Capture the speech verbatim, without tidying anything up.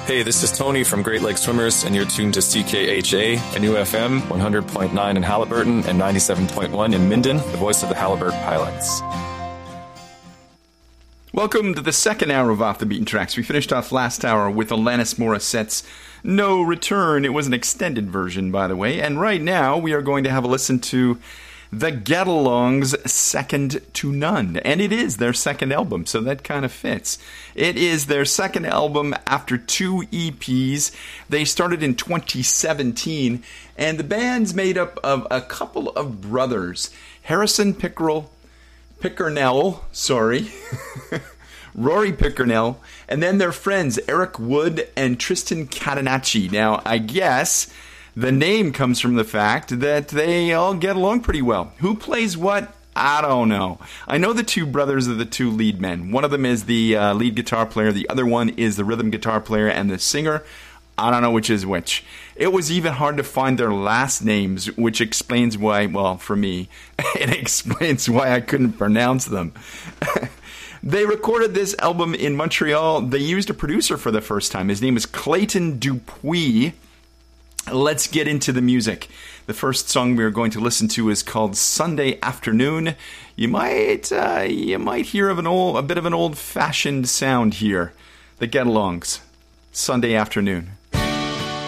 Hey, this is Tony from Great Lakes Swimmers, and you're tuned to C K H A, a new F M, one hundred point nine in Halliburton and ninety-seven point one in Minden, the voice of the Halliburton Pilots. Welcome to the second hour of Off the Beaten Tracks. We finished off last hour with Alanis Morissette's No Return. It was an extended version, by the way. And right now, we are going to have a listen to The Get-Alongs' Second to None. And it is their second album, so that kind of fits. It is their second album after two E Ps. They started in twenty seventeen, and the band's made up of a couple of brothers. Harrison Pickrell, Pickernell, sorry, Rory Pickernell, and then their friends Eric Wood and Tristan Catenacci. Now, I guess the name comes from the fact that they all get along pretty well. Who plays what? I don't know. I know the two brothers are the two lead men. One of them is the uh, lead guitar player. The other one is the rhythm guitar player and the singer. I don't know which is which. It was even hard to find their last names, which explains why, well, for me, it explains why I couldn't pronounce them. They recorded this album in Montreal. They used a producer for the first time. His name is Clayton Dupuis. Let's get into the music. The first song we are going to listen to is called Sunday Afternoon. You might uh, you might hear of an old a bit of an old-fashioned sound here. The Get-Alongs. Sunday Afternoon.